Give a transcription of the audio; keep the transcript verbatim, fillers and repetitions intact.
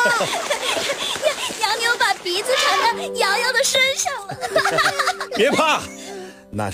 洋牛把鼻子藏到瑶瑶的身上了。 别怕，